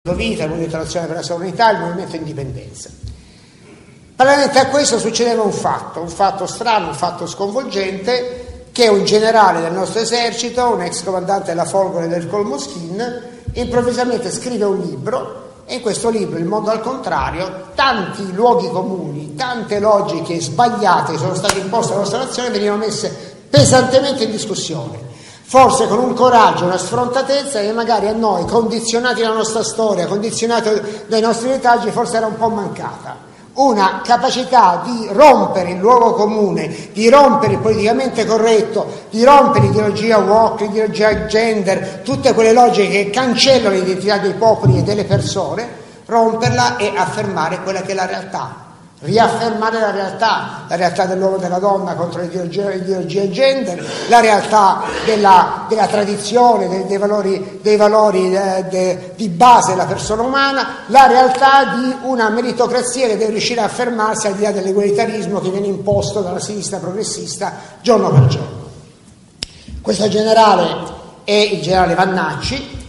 Vita, il Movimento Nazionale per la Sovranità, il Movimento Indipendenza. Parallelamente a questo succedeva un fatto strano, un fatto sconvolgente, che un generale del nostro esercito, un ex comandante della Folgore del Colmoschin, improvvisamente scrive un libro, e in questo libro, Il mondo al contrario, tanti luoghi comuni, tante logiche sbagliate che sono state imposte alla nostra nazione venivano messe pesantemente in discussione. Forse con un coraggio, una sfrontatezza che magari a noi, condizionati dalla nostra storia, condizionati dai nostri retaggi, forse era un po' mancata. Una capacità di rompere il luogo comune, di rompere il politicamente corretto, di rompere l'ideologia woke, l'ideologia gender, tutte quelle logiche che cancellano l'identità dei popoli e delle persone, romperla e affermare quella che è la realtà. Riaffermare la realtà dell'uomo e della donna contro l'ideologia gender, la realtà della tradizione, dei valori di base della persona umana, la realtà di una meritocrazia che deve riuscire a affermarsi al di là dell'egualitarismo che viene imposto dalla sinistra progressista giorno per giorno. Questo generale è il generale Vannacci,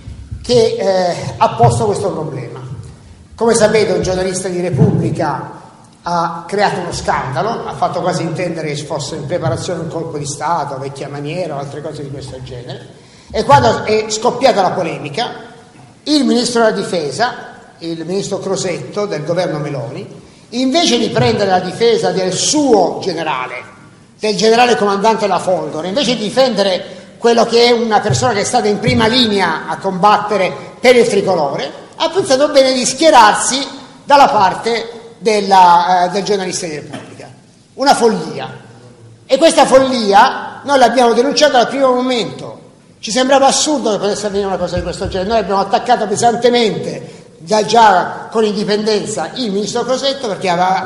che ha posto questo problema. Come sapete, un giornalista di Repubblica ha creato uno scandalo, ha fatto quasi intendere che ci fosse in preparazione un colpo di Stato, vecchia maniera o altre cose di questo genere, e quando è scoppiata la polemica, il ministro della difesa, il ministro Crosetto del governo Meloni, invece di prendere la difesa del suo generale, del generale comandante della Folgore, invece di difendere quello che è una persona che è stata in prima linea a combattere per il tricolore, ha pensato bene di schierarsi dalla parte del giornalista di Repubblica. Una follia. E questa follia noi l'abbiamo denunciata dal primo momento. Ci sembrava assurdo che potesse avvenire una cosa di questo genere. Noi abbiamo attaccato pesantemente, già con indipendenza, il ministro Crosetto, perché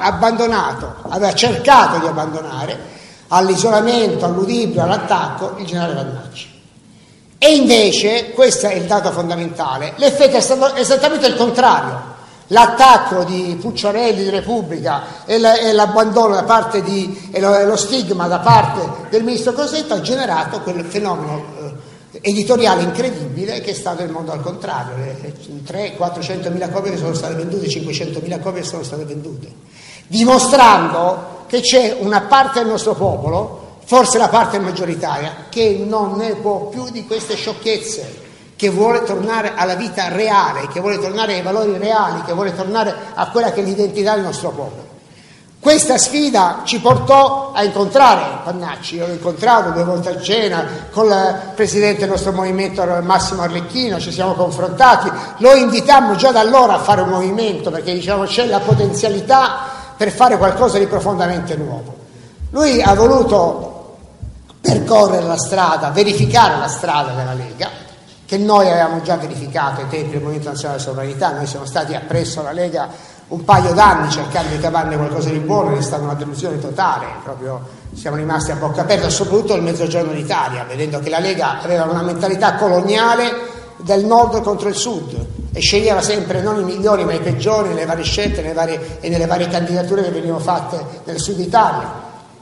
aveva cercato di abbandonare all'isolamento, al ludibrio, all'attacco il generale Vannacci. E invece, questo è il dato fondamentale, l'effetto è stato esattamente il contrario. L'attacco di Pucciarelli di Repubblica e l'abbandono da parte e lo stigma da parte del ministro Crosetto ha generato quel fenomeno editoriale incredibile che è stato Il mondo al contrario. 400.000 copie che sono state vendute, 500.000 copie che sono state vendute, dimostrando che c'è una parte del nostro popolo, forse la parte maggioritaria, che non ne può più di queste sciocchezze, che vuole tornare alla vita reale, che vuole tornare ai valori reali, che vuole tornare a quella che è l'identità del nostro popolo. Questa sfida ci portò a incontrare Vannacci. Io l'ho incontrato 2 volte a cena con il presidente del nostro movimento Massimo Arlecchino, ci siamo confrontati, lo invitammo già da allora a fare un movimento perché diciamo c'è la potenzialità per fare qualcosa di profondamente nuovo. Lui ha voluto percorrere la strada, verificare la strada della Lega, che noi avevamo già verificato ai tempi del Movimento Nazionale della Sovranità. Noi siamo stati appresso alla Lega un paio d'anni cercando di cavarne qualcosa di buono, è stata una delusione totale, proprio siamo rimasti a bocca aperta, soprattutto nel Mezzogiorno d'Italia, vedendo che la Lega aveva una mentalità coloniale del nord contro il sud e sceglieva sempre non i migliori ma i peggiori nelle varie scelte e nelle varie candidature che venivano fatte nel sud Italia.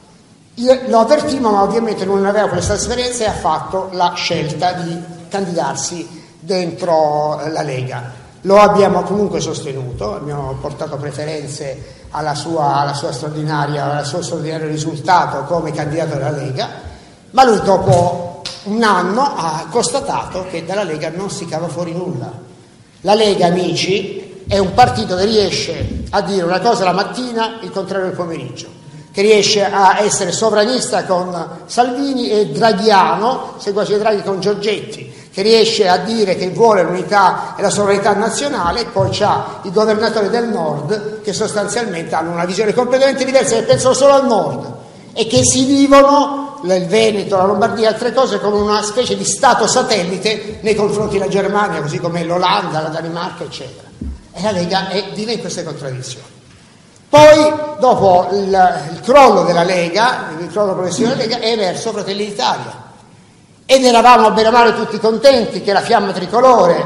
Io lo avvertivo, ma ovviamente non aveva questa esperienza e ha fatto la scelta di candidarsi dentro la Lega. Lo abbiamo comunque sostenuto, abbiamo portato preferenze al suo straordinario risultato come candidato della Lega, ma lui dopo un anno ha constatato che dalla Lega non si cava fuori nulla. La Lega, amici, è un partito che riesce a dire una cosa la mattina, il contrario il pomeriggio, che riesce a essere sovranista con Salvini e draghiano, seguace Draghi con Giorgetti, che riesce a dire che vuole l'unità e la sovranità nazionale, e poi c'ha i governatori del nord che sostanzialmente hanno una visione completamente diversa, che pensano solo al nord e che si vivono il Veneto, la Lombardia e altre cose come una specie di stato satellite nei confronti della Germania, così come l'Olanda, la Danimarca, eccetera. E la Lega vive in queste contraddizioni. Poi, dopo il crollo della Lega, il crollo progressivo della Lega, è emerso Fratelli d'Italia. Ed eravamo bene o male tutti contenti che la Fiamma Tricolore,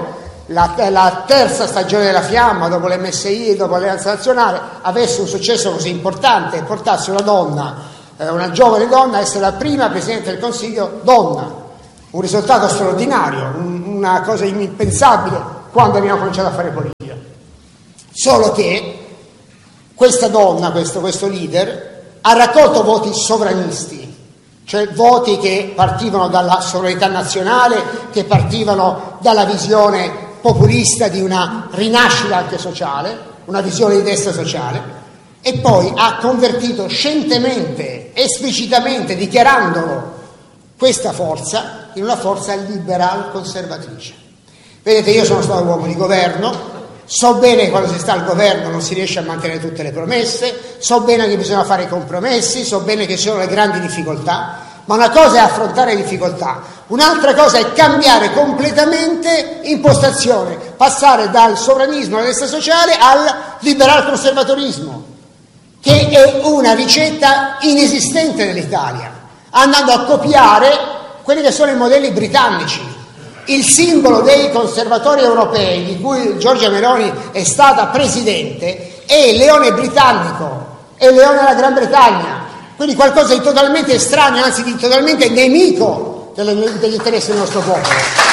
la terza stagione della Fiamma, dopo l'MSI e dopo l'Alleanza Nazionale, avesse un successo così importante e portasse una donna, una giovane donna, a essere la prima Presidente del Consiglio donna. Un risultato straordinario, una cosa impensabile quando abbiamo cominciato a fare politica. Solo che questa donna, questo leader, ha raccolto voti sovranisti, cioè voti che partivano dalla sovranità nazionale, che partivano dalla visione populista di una rinascita anche sociale, una visione di destra sociale, e poi ha convertito scientemente, esplicitamente, dichiarandolo, questa forza in una forza liberal conservatrice. Vedete, io sono stato uomo di governo, so bene che quando si sta al governo non si riesce a mantenere tutte le promesse, so bene che bisogna fare i compromessi, so bene che ci sono le grandi difficoltà, ma una cosa è affrontare le difficoltà, un'altra cosa è cambiare completamente impostazione, passare dal sovranismo alla destra sociale al liberal conservatorismo, che è una ricetta inesistente nell'Italia, andando a copiare quelli che sono i modelli britannici. Il simbolo dei conservatori europei, di cui Giorgia Meloni è stata presidente, è il leone britannico, è il leone della Gran Bretagna, quindi qualcosa di totalmente estraneo, anzi di totalmente nemico degli interessi del nostro popolo.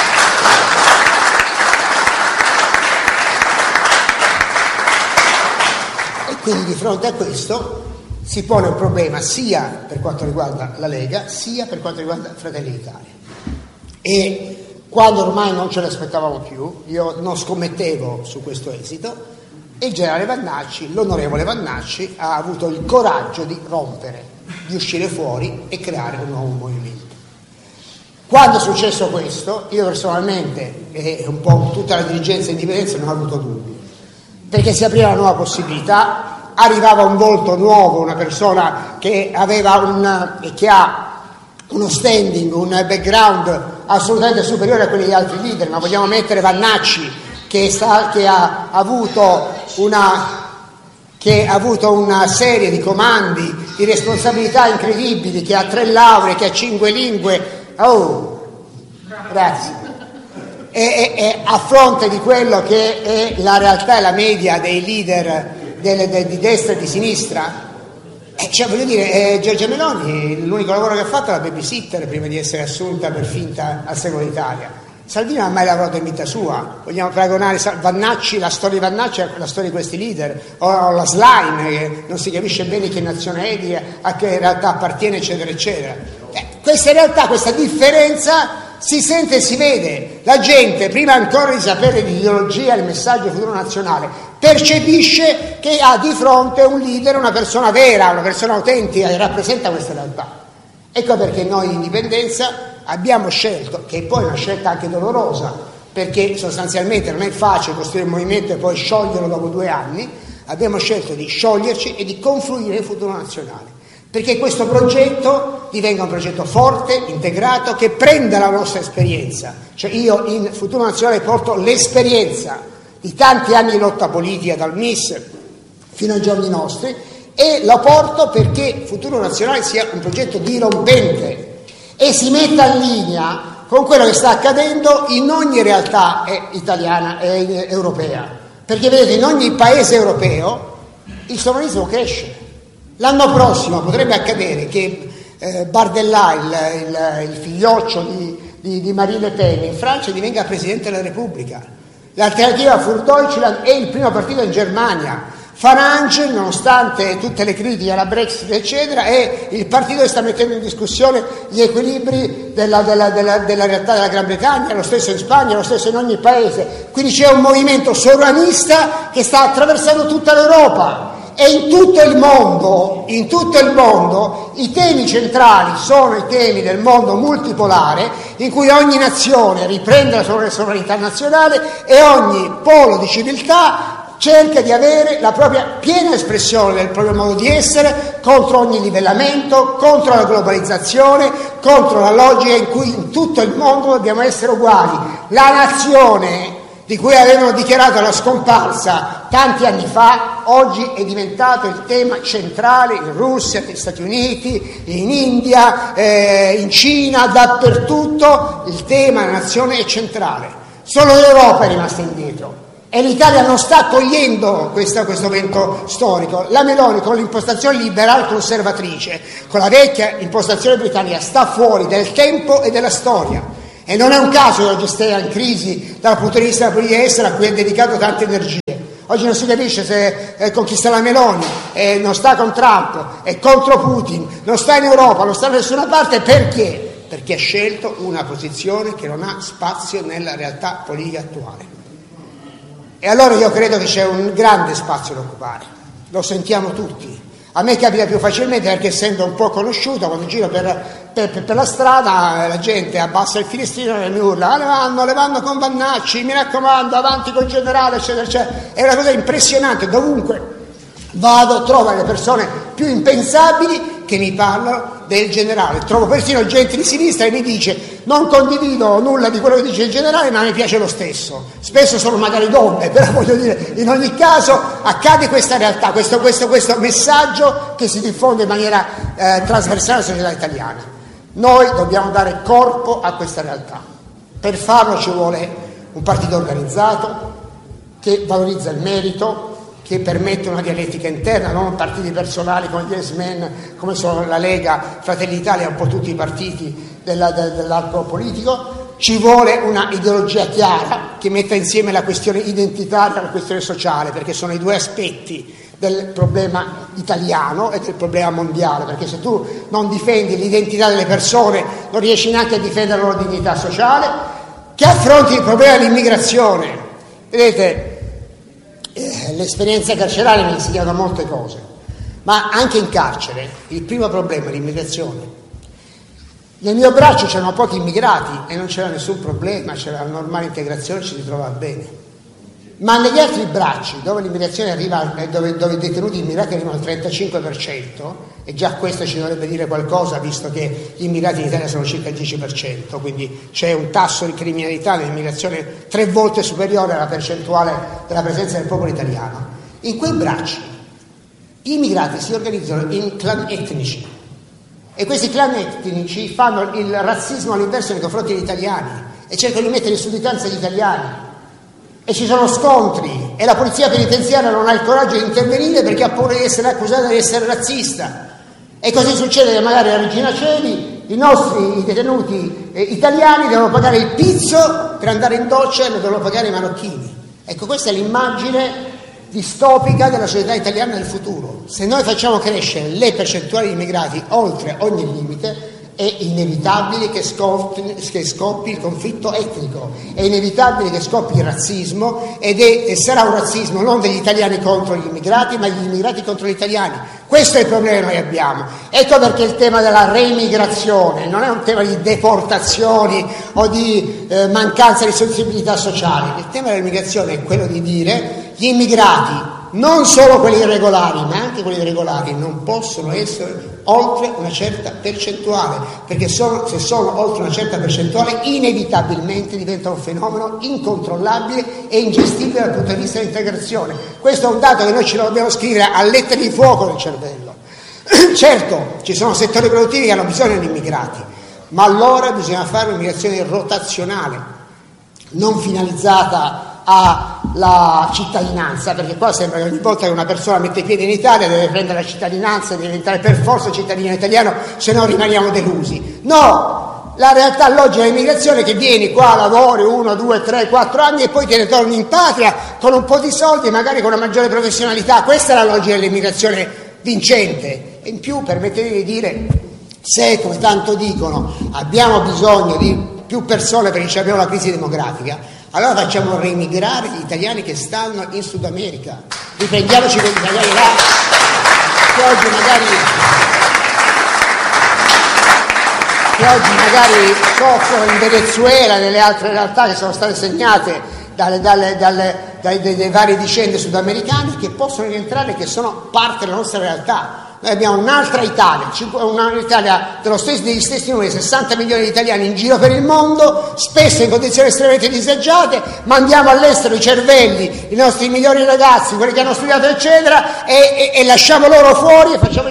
E quindi di fronte a questo si pone un problema sia per quanto riguarda la Lega, sia per quanto riguarda Fratelli d'Italia. E quando ormai non ce l'aspettavamo più, io non scommettevo su questo esito, e il generale Vannacci, l'onorevole Vannacci, ha avuto il coraggio di rompere, di uscire fuori e creare un nuovo movimento. Quando è successo questo, io personalmente e un po' tutta la dirigenza indipendenza non ho avuto dubbi, perché si apriva una nuova possibilità, arrivava un volto nuovo, una persona che aveva che ha uno standing, un background assolutamente superiore a quelli degli altri leader, ma vogliamo mettere Vannacci che ha avuto una serie di comandi, di responsabilità incredibili, che ha 3 lauree, che ha 5 lingue. Grazie. E a fronte di quello che è la realtà e la media dei leader di destra e di sinistra, cioè voglio dire, Giorgia Meloni l'unico lavoro che ha fatto è la babysitter prima di essere assunta per finta al Secolo d'Italia. Salvini non ha mai lavorato in vita sua. Vogliamo paragonare Vannacci, la storia di Vannacci a la storia di questi leader, o la Slime, che non si capisce bene che nazione è, a che realtà appartiene, eccetera eccetera. Questa realtà, questa differenza si sente e si vede. La gente, prima ancora di sapere l'ideologia, il messaggio futuro nazionale, percepisce che ha di fronte un leader, una persona vera, una persona autentica che rappresenta questa realtà. Ecco perché noi in Indipendenza abbiamo scelto, che poi è una scelta anche dolorosa, perché sostanzialmente non è facile costruire un movimento e poi scioglierlo dopo 2 anni, abbiamo scelto di scioglierci e di confluire il futuro nazionale, perché questo progetto divenga un progetto forte, integrato, che prenda la nostra esperienza. Cioè io in Futuro Nazionale porto l'esperienza di tanti anni di lotta politica, dal MIS fino ai giorni nostri, e lo porto perché Futuro Nazionale sia un progetto dirompente e si metta in linea con quello che sta accadendo in ogni realtà italiana e europea. Perché vedete, in ogni paese europeo il sovranismo cresce. L'anno prossimo potrebbe accadere che Bardella, il figlioccio di Marine Le Pen, in Francia divenga Presidente della Repubblica. L'alternativa Für Deutschland è il primo partito in Germania. Farage, nonostante tutte le critiche alla Brexit eccetera, è il partito che sta mettendo in discussione gli equilibri della realtà della Gran Bretagna, lo stesso in Spagna, lo stesso in ogni paese. Quindi c'è un movimento sovranista che sta attraversando tutta l'Europa. E in tutto il mondo i temi centrali sono i temi del mondo multipolare, in cui ogni nazione riprende la sua sovranità nazionale e ogni polo di civiltà cerca di avere la propria piena espressione del proprio modo di essere contro ogni livellamento, contro la globalizzazione, contro la logica in cui in tutto il mondo dobbiamo essere uguali. La nazione di cui avevano dichiarato la scomparsa tanti anni fa, oggi è diventato il tema centrale in Russia, negli Stati Uniti, in India, in Cina, dappertutto il tema della nazione è centrale. Solo l'Europa è rimasta indietro e l'Italia non sta cogliendo questo momento storico. La Meloni, con l'impostazione liberal conservatrice, con la vecchia impostazione britannica, sta fuori del tempo e della storia. E non è un caso che oggi stia in crisi dal punto di vista della politica estera, a cui è dedicato tante energie. Oggi non si capisce se conquista la Meloni, non sta con Trump, è contro Putin, non sta in Europa, non sta da nessuna parte. Perché? Perché ha scelto una posizione che non ha spazio nella realtà politica attuale. E allora io credo che c'è un grande spazio da occupare, lo sentiamo tutti. A me capita più facilmente perché, essendo un po' conosciuto, quando giro per la strada la gente abbassa il finestrino e mi urla: le vanno con Vannacci, mi raccomando, avanti col generale, eccetera, eccetera. È una cosa impressionante, dovunque vado trovo le persone più impensabili che mi parlano del generale. Trovo persino gente di sinistra che mi dice: non condivido nulla di quello che dice il generale, ma mi piace lo stesso. Spesso sono magari donne, però voglio dire, in ogni caso accade questa realtà, questo messaggio che si diffonde in maniera trasversale alla società italiana. Noi dobbiamo dare corpo a questa realtà. Per farlo ci vuole un partito organizzato che valorizza il merito, che permette una dialettica interna, non partiti personali come gli yes men, come sono la Lega, Fratelli d'Italia, un po' tutti i partiti dell'arco politico. Ci vuole una ideologia chiara che metta insieme la questione identitaria e la questione sociale, perché sono i due aspetti del problema italiano e del problema mondiale, perché se tu non difendi l'identità delle persone non riesci neanche a difendere la loro dignità sociale. Che affronti il problema dell'immigrazione. Vedete, l'esperienza carceraria mi ha insegnato molte cose, ma anche in carcere il primo problema è l'immigrazione. Nel mio braccio c'erano pochi immigrati e non c'era nessun problema, c'era la normale integrazione, ci si trovava bene. Ma negli altri bracci, dove l'immigrazione arriva, dove i detenuti immigrati arrivano al 35%, e già questo ci dovrebbe dire qualcosa, visto che gli immigrati in Italia sono circa il 10%, quindi c'è un tasso di criminalità nell'immigrazione 3 volte superiore alla percentuale della presenza del popolo italiano. In quei bracci gli immigrati si organizzano in clan etnici, e questi clan etnici fanno il razzismo all'inverso nei confronti degli italiani e cercano di mettere in sudditanza gli italiani. E ci sono scontri e la polizia penitenziaria non ha il coraggio di intervenire perché ha paura di essere accusata di essere razzista. E così succede che magari a Regina Coeli i nostri detenuti italiani devono pagare il pizzo per andare in doccia e lo devono pagare i marocchini. Ecco, questa è l'immagine distopica della società italiana del futuro. Se noi facciamo crescere le percentuali di immigrati oltre ogni limite, è inevitabile che scoppi il conflitto etnico, è inevitabile che scoppi il razzismo e sarà un razzismo non degli italiani contro gli immigrati, ma degli immigrati contro gli italiani. Questo è il problema che noi abbiamo. Ecco perché il tema della reimigrazione non è un tema di deportazioni o di mancanza di sensibilità sociali. Il tema dell'immigrazione è quello di dire: gli immigrati, non solo quelli irregolari, ma anche quelli regolari, non possono essere oltre una certa percentuale, perché se sono oltre una certa percentuale inevitabilmente diventa un fenomeno incontrollabile e ingestibile dal punto di vista dell'integrazione. Questo è un dato che noi ce lo dobbiamo scrivere a lettere di fuoco nel cervello. Certo, ci sono settori produttivi che hanno bisogno di immigrati, ma allora bisogna fare un'immigrazione rotazionale, non finalizzata alla cittadinanza, perché qua sembra che ogni volta che una persona mette i piedi in Italia deve prendere la cittadinanza, deve diventare per forza cittadino italiano, se no rimaniamo delusi. No, la realtà logica dell'immigrazione è che vieni qua, lavori 1, 2, 3, 4 anni e poi te ne torni in patria con un po' di soldi e magari con una maggiore professionalità. Questa è la logica dell'immigrazione vincente. E in più permettetevi di dire, se come tanto dicono abbiamo bisogno di più persone perché abbiamo la crisi demografica, allora facciamo reimigrare gli italiani che stanno in Sud America, riprendiamoci quegli italiani là che oggi magari soffrono in Venezuela e nelle altre realtà che sono state segnate dalle varie vicende sudamericane, che possono rientrare, che sono parte della nostra realtà. Noi abbiamo un'altra Italia, un'Italia degli stessi numeri, 60 milioni di italiani in giro per il mondo, spesso in condizioni estremamente disagiate, mandiamo all'estero i cervelli, i nostri migliori ragazzi, quelli che hanno studiato eccetera, e lasciamo loro fuori e lasciamo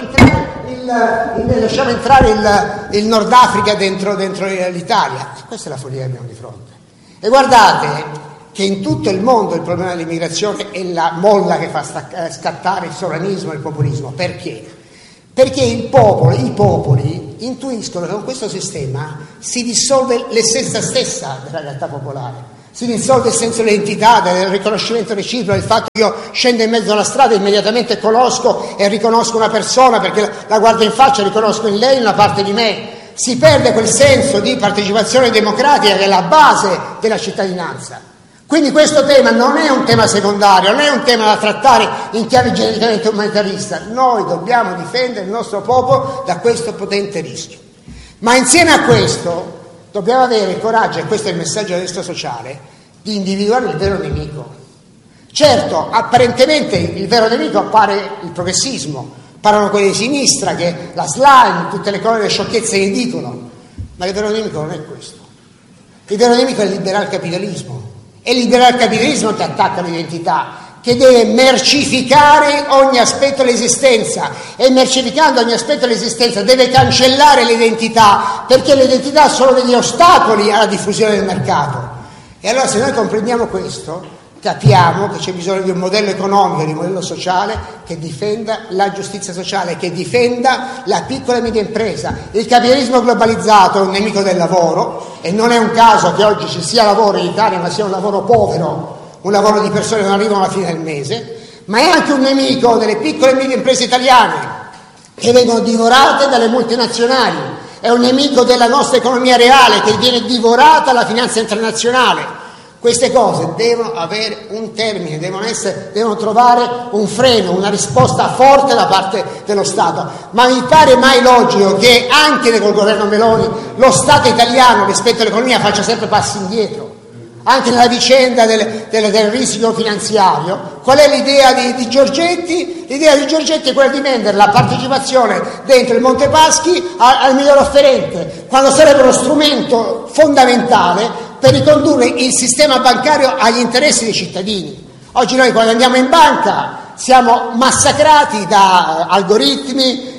entrare il Nord Africa dentro l'Italia. Questa è la follia che abbiamo di fronte. E guardate che in tutto il mondo il problema dell'immigrazione è la molla che fa scattare il sovranismo e il populismo. Perché? Perché i popoli intuiscono che con questo sistema si dissolve l'essenza stessa della realtà popolare. Si dissolve il senso dell'identità, del riconoscimento reciproco, il fatto che io scendo in mezzo alla strada e immediatamente conosco e riconosco una persona perché la guardo in faccia e riconosco in lei una parte di me. Si perde quel senso di partecipazione democratica che è la base della cittadinanza. Quindi questo tema non è un tema secondario, non è un tema da trattare in chiave genericamente umanitarista. Noi dobbiamo difendere il nostro popolo da questo potente rischio. Ma insieme a questo dobbiamo avere il coraggio, e questo è il messaggio della destra sociale, di individuare il vero nemico. Certo, apparentemente il vero nemico appare il progressismo, parlano quelli di sinistra, che la slime, tutte le cose, le sciocchezze che dicono, ma il vero nemico non è questo. Il vero nemico è il liberal capitalismo. È il liberal capitalismo che attacca l'identità, che deve mercificare ogni aspetto dell'esistenza, e mercificando ogni aspetto dell'esistenza deve cancellare l'identità, perché le identità sono degli ostacoli alla diffusione del mercato. E allora se noi comprendiamo questo, capiamo che c'è bisogno di un modello economico, di un modello sociale che difenda la giustizia sociale, che difenda la piccola e media impresa. Il capitalismo globalizzato è un nemico del lavoro, e non è un caso che oggi ci sia lavoro in Italia, ma sia un lavoro povero, un lavoro di persone che non arrivano alla fine del mese, ma è anche un nemico delle piccole e medie imprese italiane che vengono divorate dalle multinazionali, è un nemico della nostra economia reale che viene divorata dalla finanza internazionale. Queste cose devono avere un termine, devono trovare un freno, una risposta forte da parte dello Stato. Ma mi pare mai logico che anche col governo Meloni lo Stato italiano rispetto all'economia faccia sempre passi indietro. Anche nella vicenda del rischio finanziario, qual è l'idea di Giorgetti? L'idea di Giorgetti è quella di vendere la partecipazione dentro il Monte Paschi al miglior offerente, quando sarebbe uno strumento fondamentale per ricondurre il sistema bancario agli interessi dei cittadini. Oggi noi quando andiamo in banca siamo massacrati da algoritmi,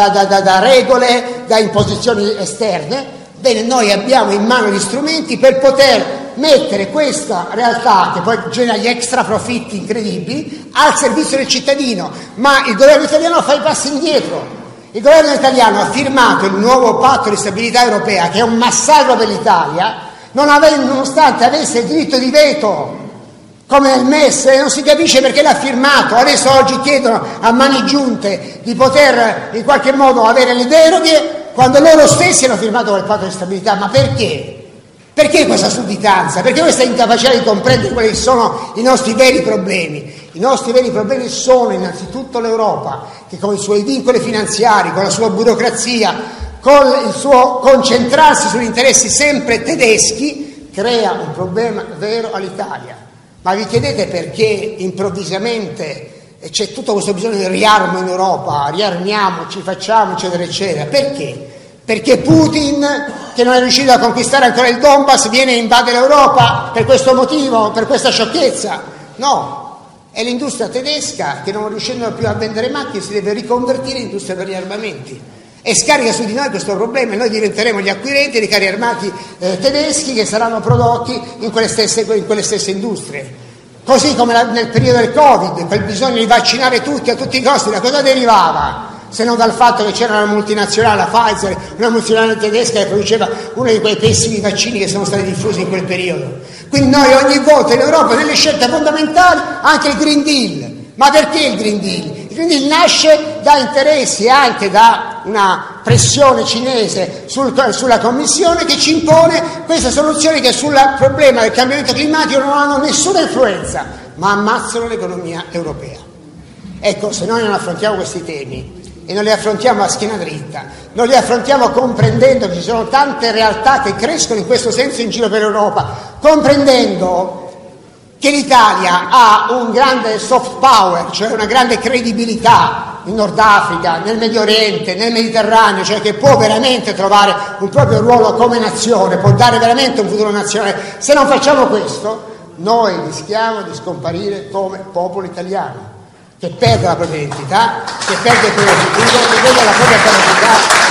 da regole, da imposizioni esterne. Bene, noi abbiamo in mano gli strumenti per poter mettere questa realtà, che poi genera gli extra profitti incredibili, al servizio del cittadino. Ma il governo italiano fa i passi indietro. Il governo italiano ha firmato il nuovo patto di stabilità europea, che è un massacro per l'Italia, nonostante avesse il diritto di veto come nel MES, non si capisce perché l'ha firmato. Adesso oggi chiedono a mani giunte di poter in qualche modo avere le deroghe quando loro stessi hanno firmato quel patto di stabilità. Ma perché? Perché questa sudditanza? Perché questa incapacità di comprendere quali sono i nostri veri problemi? I nostri veri problemi sono innanzitutto l'Europa, che con i suoi vincoli finanziari, con la sua burocrazia, con il suo concentrarsi sugli interessi sempre tedeschi, crea un problema vero all'Italia. Ma vi chiedete perché improvvisamente c'è tutto questo bisogno di riarmo in Europa, riarmiamoci, facciamo, eccetera, eccetera? Perché? Perché Putin, che non è riuscito a conquistare ancora il Donbass, viene a invadere l'Europa per questo motivo, per questa sciocchezza? No, è l'industria tedesca che, non riuscendo più a vendere macchine, si deve riconvertire in industria per gli armamenti. E scarica su di noi questo problema, e noi diventeremo gli acquirenti dei carri armati tedeschi che saranno prodotti in quelle stesse industrie. Così come nel periodo del Covid, quel bisogno di vaccinare tutti a tutti i costi, da cosa derivava? Se non dal fatto che c'era una multinazionale, la Pfizer, una multinazionale tedesca che produceva uno di quei pessimi vaccini che sono stati diffusi in quel periodo. Quindi noi ogni volta in Europa, nelle scelte fondamentali, anche il Green Deal. Ma perché il Green Deal? Il Green Deal nasce da interessi, anche da una pressione cinese sulla Commissione, che ci impone queste soluzioni che sul problema del cambiamento climatico non hanno nessuna influenza, ma ammazzano l'economia europea. Ecco, se noi non affrontiamo questi temi e non li affrontiamo a schiena dritta, non li affrontiamo comprendendo che ci sono tante realtà che crescono in questo senso in giro per Europa, comprendendo che l'Italia ha un grande soft power, cioè una grande credibilità in Nord Africa, nel Medio Oriente, nel Mediterraneo, cioè che può veramente trovare un proprio ruolo come nazione, può dare veramente un futuro nazionale. Se non facciamo questo, noi rischiamo di scomparire come popolo italiano, che perde la propria identità, che perde il proprio futuro, che perde la propria capacità.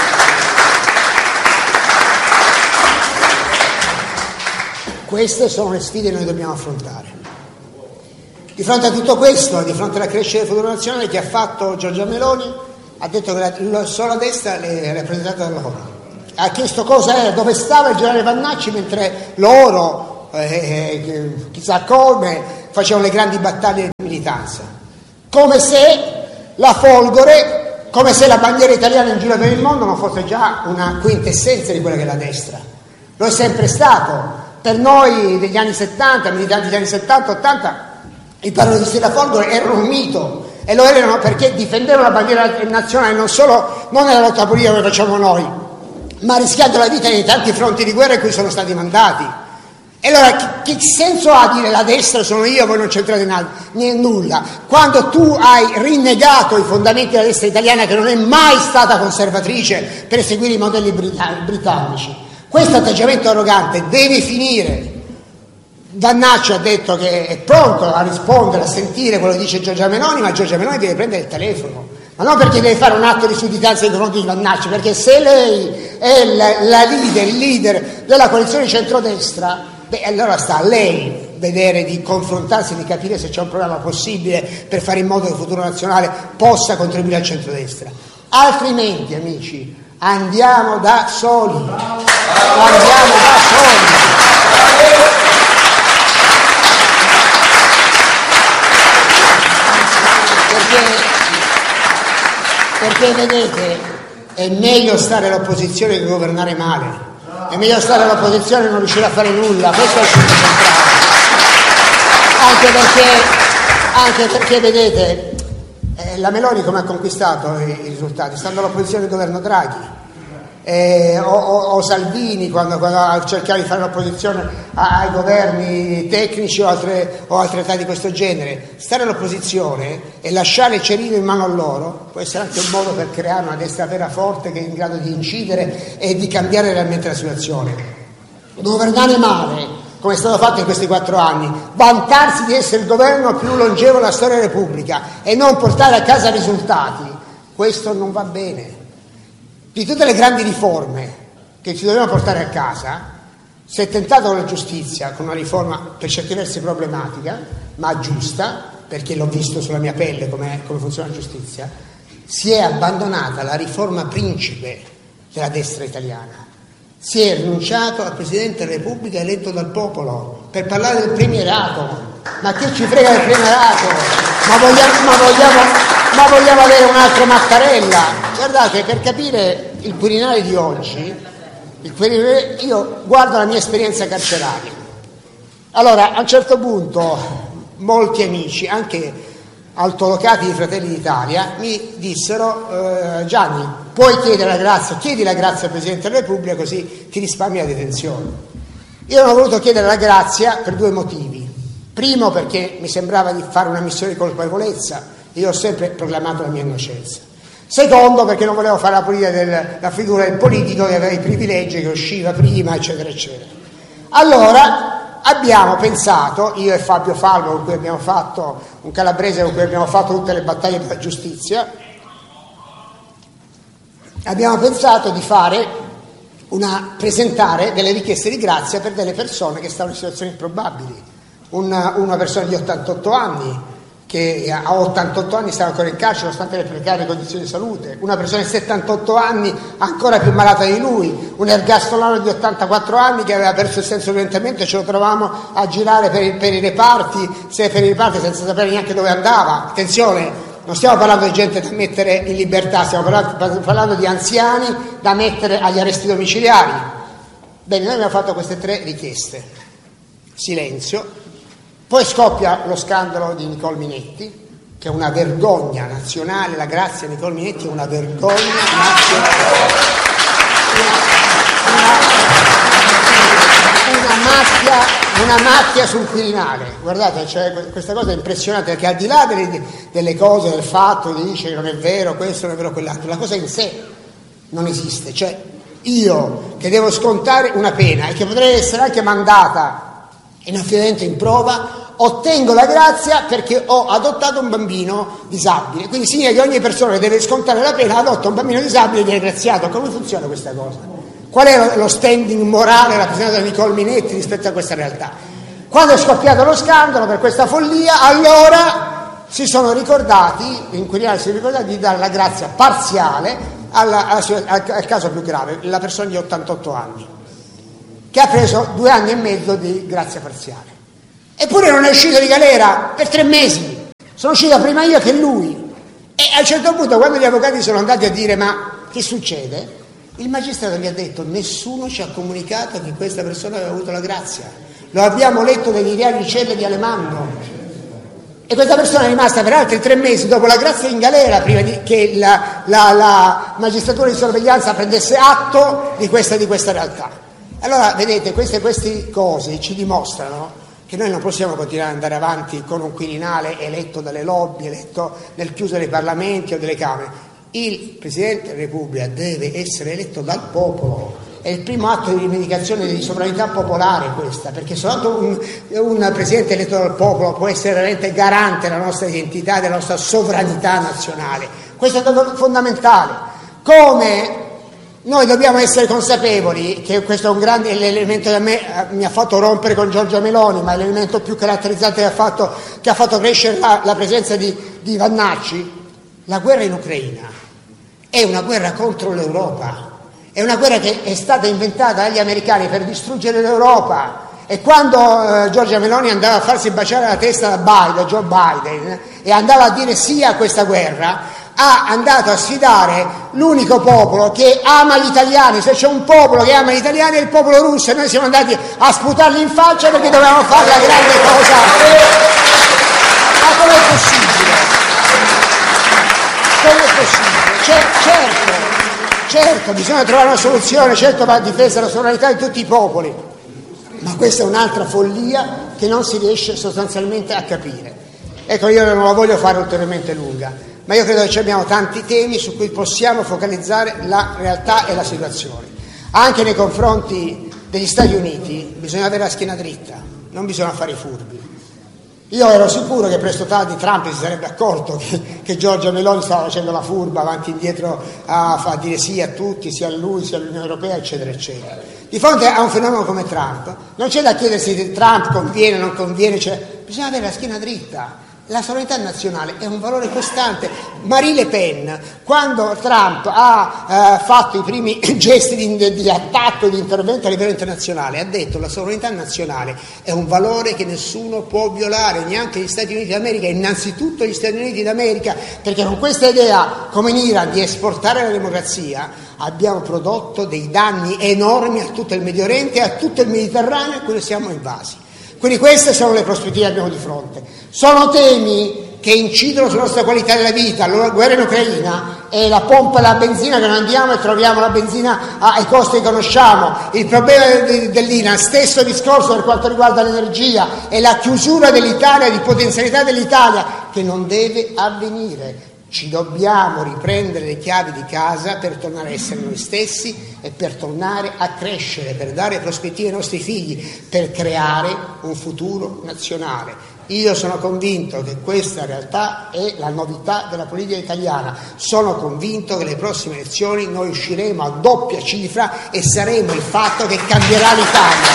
Queste sono le sfide che noi dobbiamo affrontare. Di fronte a tutto questo, di fronte alla crescita del futuro nazionale che ha fatto Giorgia Meloni, ha detto che solo a destra è rappresentata da loro. Ha chiesto cosa era, dove stava il generale Vannacci mentre loro, chissà come, facevano le grandi battaglie di militanza. Come se la Folgore, come se la bandiera italiana in giro per il mondo non fosse già una quintessenza di quella che è la destra. Lo è sempre stato. Per noi degli anni 70, militanti degli anni 70, 80, i parolisti della Folgore erano un mito. E lo erano perché difendevano la bandiera nazionale non nella lotta politica come facciamo noi, ma rischiando la vita in tanti fronti di guerra in cui sono stati mandati. E allora che senso ha dire la destra sono io, voi non c'entrate nulla, quando tu hai rinnegato i fondamenti della destra italiana, che non è mai stata conservatrice per seguire i modelli britannici. Questo atteggiamento arrogante deve finire. Vannacci ha detto che è pronto a rispondere, a sentire quello che dice Giorgia Meloni, ma Giorgia Meloni deve prendere il telefono, ma non perché deve fare un atto di sudditanza nei confronti di Vannacci, perché se lei è il leader della coalizione di centrodestra, allora sta a lei vedere di confrontarsi, di capire se c'è un programma possibile per fare in modo che il futuro nazionale possa contribuire al centrodestra. Altrimenti, amici, andiamo da soli. Perché vedete, è meglio stare all'opposizione che governare male, è meglio stare all'opposizione e non riuscire a fare nulla, questo è il punto centrale. Anche perché vedete, la Meloni come ha conquistato i risultati? Stando all'opposizione del governo Draghi. O Salvini quando cercava di fare l'opposizione ai governi tecnici o altre realtà di questo genere. Stare all'opposizione e lasciare il cerino in mano a loro può essere anche un modo per creare una destra vera forte che è in grado di incidere e di cambiare realmente la situazione. Governare male, come è stato fatto in questi 4 anni, vantarsi di essere il governo più longevo della storia della Repubblica e non portare a casa risultati, questo non va bene. Di tutte le grandi riforme che ci dobbiamo portare a casa, si è tentato con la giustizia, con una riforma per certi versi problematica, ma giusta, perché l'ho visto sulla mia pelle come funziona la giustizia, si è abbandonata la riforma principe della destra italiana. Si è rinunciato al Presidente della Repubblica eletto dal popolo per parlare del premierato. Ma che ci frega del premierato? Ma vogliamo avere un altro Mattarella? Guardate, per capire il Quirinale di oggi, io guardo la mia esperienza carceraria. Allora, a un certo punto, molti amici, anche altolocati di Fratelli d'Italia, mi dissero: Gianni, puoi chiedere la grazia, chiedi la grazia al Presidente della Repubblica così ti risparmi la detenzione. Io non ho voluto chiedere la grazia per 2 motivi. Primo, perché mi sembrava di fare una missione di colpevolezza, io ho sempre proclamato la mia innocenza. Secondo, perché non volevo fare la politica della figura del politico che aveva i privilegi, che usciva prima, eccetera, eccetera. Allora abbiamo pensato, io e Fabio Falvo, con cui abbiamo fatto, un calabrese con cui abbiamo fatto tutte le battaglie per la giustizia, abbiamo pensato di presentare delle richieste di grazia per delle persone che stavano in situazioni improbabili. Una persona di 88 anni, che a 88 anni stava ancora in carcere nonostante le precarie condizioni di salute, una persona di 78 anni ancora più malata di lui, un ergastolano di 84 anni che aveva perso il senso di orientamento e ce lo trovavamo a girare per i reparti senza sapere neanche dove andava. Attenzione, non stiamo parlando di gente da mettere in libertà, stiamo parlando di anziani da mettere agli arresti domiciliari. Bene, noi abbiamo fatto queste 3 richieste. Silenzio. Poi scoppia lo scandalo di Nicole Minetti, che è una vergogna nazionale. La grazia di Nicole Minetti è una vergogna nazionale. Una macchia sul Quirinale. Guardate, cioè, questa cosa è impressionante, perché al di là delle cose, del fatto che dice che non è vero questo, non è vero quell'altro, la cosa in sé non esiste. Cioè, io che devo scontare una pena e che potrei essere anche mandata in affidamento in prova, ottengo la grazia perché ho adottato un bambino disabile. Quindi significa che ogni persona che deve scontare la pena adotta un bambino disabile e viene graziato. Come funziona questa cosa? Qual è lo standing morale rappresentato da Nicole Minetti rispetto a questa realtà? Quando è scoppiato lo scandalo per questa follia, allora si sono ricordati, gli inquirenti si sono ricordati di dare la grazia parziale al caso più grave, la persona di 88 anni, che ha preso 2 anni e mezzo di grazia parziale. Eppure non è uscito di galera per 3 mesi, sono uscito prima io che lui. E a un certo punto, quando gli avvocati sono andati a dire ma che succede, il magistrato gli ha detto nessuno ci ha comunicato che questa persona aveva avuto la grazia, lo abbiamo letto negli diari di celle di Alemanno. E questa persona è rimasta per altri 3 mesi dopo la grazia in galera prima che la magistratura di sorveglianza prendesse atto di questa realtà. Allora, vedete, queste cose ci dimostrano che noi non possiamo continuare ad andare avanti con un Quirinale eletto dalle lobby, eletto nel chiuso dei parlamenti o delle Camere. Il Presidente della Repubblica deve essere eletto dal popolo. È il primo atto di rivendicazione di sovranità popolare questa, perché soltanto un Presidente eletto dal popolo può essere veramente garante della nostra identità, della nostra sovranità nazionale. Questo è fondamentale. Come noi dobbiamo essere consapevoli che questo è un grande l'elemento che a me mi ha fatto rompere con Giorgia Meloni, ma è l'elemento più caratterizzante che ha fatto crescere la presenza di Vannacci. La guerra in Ucraina è una guerra contro l'Europa. È una guerra che è stata inventata dagli americani per distruggere l'Europa. E quando Giorgia Meloni andava a farsi baciare la testa da Joe Biden e andava a dire sì a questa guerra, ha andato a sfidare l'unico popolo che ama gli italiani. Se c'è un popolo che ama gli italiani è il popolo russo, e noi siamo andati a sputarli in faccia perché dovevamo fare la grande cosa. Ma com'è possibile? Com'è possibile? Certo, bisogna trovare una soluzione, certo va difesa la sovranità di tutti i popoli, ma questa è un'altra follia che non si riesce sostanzialmente a capire. Ecco, io non la voglio fare ulteriormente lunga, ma io credo che abbiamo tanti temi su cui possiamo focalizzare la realtà e la situazione. Anche nei confronti degli Stati Uniti bisogna avere la schiena dritta, non bisogna fare i furbi. Io ero sicuro che presto tardi Trump si sarebbe accorto che Giorgia Meloni stava facendo la furba avanti e indietro a dire sì a tutti, sia a lui, sia all'Unione Europea, eccetera, eccetera. Di fronte a un fenomeno come Trump non c'è da chiedersi se Trump conviene o non conviene, bisogna avere la schiena dritta. La sovranità nazionale è un valore costante. Marine Le Pen, quando Trump ha fatto i primi gesti di attacco e di intervento a livello internazionale, ha detto che la sovranità nazionale è un valore che nessuno può violare, neanche gli Stati Uniti d'America, innanzitutto gli Stati Uniti d'America, perché con questa idea, come in Iran, di esportare la democrazia, abbiamo prodotto dei danni enormi a tutto il Medio Oriente e a tutto il Mediterraneo a cui siamo invasi. Quindi queste sono le prospettive che abbiamo di fronte. Sono temi che incidono sulla nostra qualità della vita. La guerra in Ucraina è la pompa della benzina che non andiamo e troviamo la benzina ai costi che conosciamo. Il problema dell'Iran, stesso discorso per quanto riguarda l'energia e la chiusura dell'Italia, di potenzialità dell'Italia, che non deve avvenire. Ci dobbiamo riprendere le chiavi di casa per tornare a essere noi stessi e per tornare a crescere, per dare prospettive ai nostri figli, per creare un futuro nazionale. Io sono convinto che questa realtà è la novità della politica italiana. Sono convinto che le prossime elezioni noi usciremo a doppia cifra e saremo il fatto che cambierà l'Italia.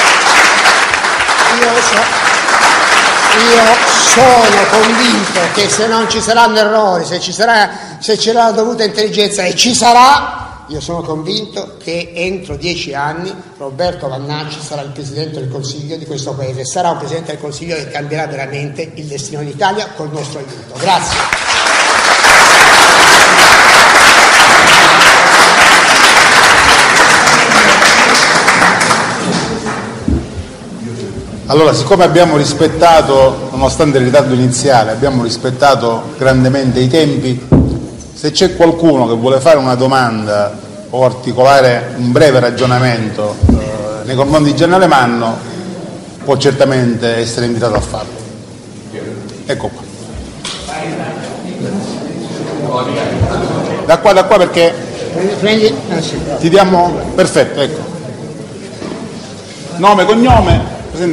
Io sono convinto che se non ci saranno errori, se ci sarà la dovuta intelligenza, e ci sarà, io sono convinto che entro 10 anni Roberto Vannacci sarà il Presidente del Consiglio di questo Paese, sarà un Presidente del Consiglio che cambierà veramente il destino d'Italia col nostro aiuto. Grazie. Allora, siccome abbiamo rispettato, nonostante il ritardo iniziale, abbiamo rispettato grandemente i tempi, se c'è qualcuno che vuole fare una domanda o articolare un breve ragionamento nei confronti di Gianni Alemanno, può certamente essere invitato a farlo. Ecco qua. Da qua perché ti diamo... Perfetto, ecco. Nome, cognome...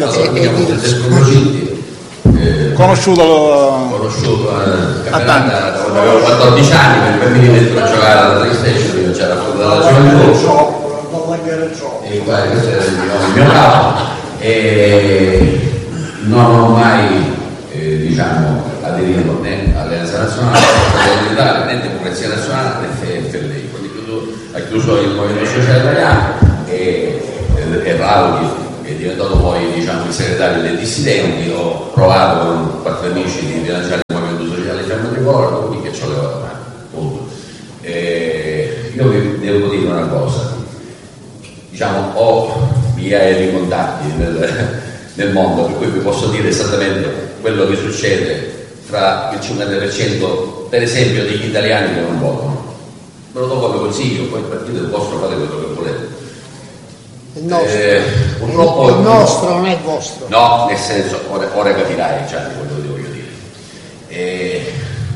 conosciuto a tanti, avevo 14 anni, per mi divento a giocare alla PlayStation, io c'era dalla gioventù e questo era il mio capo, e non ho mai diciamo, aderito né all'Alleanza Nazionale, né Democrazia Nazionale né FLI. Quindi ha chiuso il Movimento Sociale Italiano e Raudi è diventato poi, diciamo, il segretario dei dissidenti. Ho provato con 4 amici di rilanciare il Movimento Sociale Fiamma Tricolore, quindi che ci ho levato mano. Punto. Io vi devo dire una cosa, diciamo, ho migliaia di contatti nel mondo, per cui vi posso dire esattamente quello che succede fra il 50% per esempio degli italiani che non votano. Ve lo do come consiglio, poi il partito è vostro, fate quello che volete. Il nostro, purtroppo il nostro non è il vostro. No, nel senso, ora capirai già di quello che voglio dire.